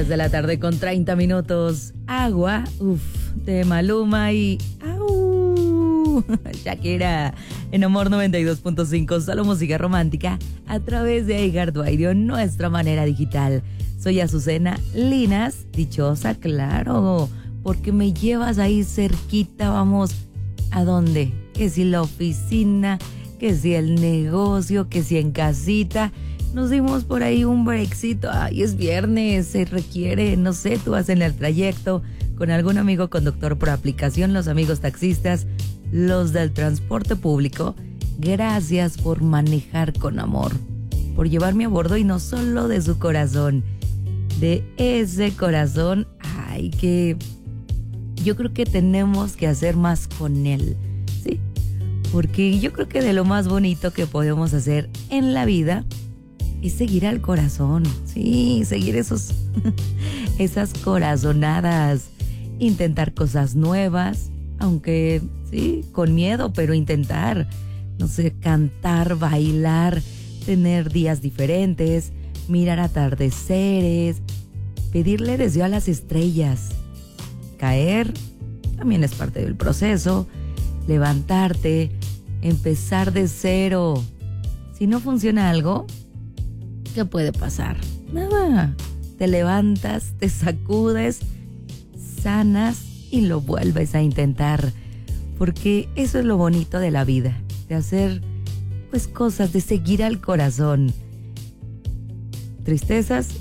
de la tarde con 30 minutos. Agua, de Maluma y Shakira en Amor 92.5, solo música romántica a través de iHeartRadio, nuestra manera digital. Soy Azucena Linas, dichosa, claro, porque me llevas ahí cerquita, vamos, ¿a dónde? Que si la oficina, que si el negocio, que si en casita. Nos dimos por ahí un breakcito. Ay, es viernes, se requiere, no sé, tú vas en el trayecto con algún amigo conductor por aplicación, los amigos taxistas, los del transporte público. Gracias por manejar con amor, por llevarme a bordo y no solo de su corazón, de ese corazón, ay, que yo creo que tenemos que hacer más con él, ¿sí? Porque yo creo que de lo más bonito que podemos hacer en la vida es seguir al corazón, sí, seguir esas corazonadas, intentar cosas nuevas, aunque sí, con miedo, pero intentar, no sé, cantar, bailar, tener días diferentes, mirar atardeceres, pedirle deseo a las estrellas, caer también es parte del proceso, levantarte, empezar de cero. Si no funciona algo, ¿qué puede pasar? Nada. Te levantas, te sacudes, sanas y lo vuelves a intentar. Porque eso es lo bonito de la vida, de hacer pues cosas, de seguir al corazón. Tristezas